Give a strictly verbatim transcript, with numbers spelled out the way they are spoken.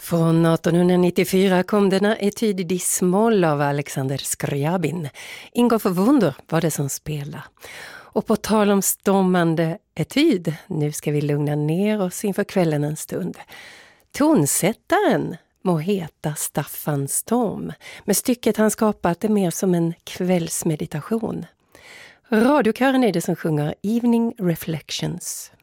Från artonhundranittiofyra kom denna etyd i dis-moll av Alexander Skrjabin. Ingolf Wunder var det som spelade. Och på tal om stormande etyd, nu ska vi lugna ner oss inför kvällen en stund. Tonsättaren må heta Staffan Storm, men stycket han skapat är mer som en kvällsmeditation. Radiokören är det som sjunger Evening Reflections.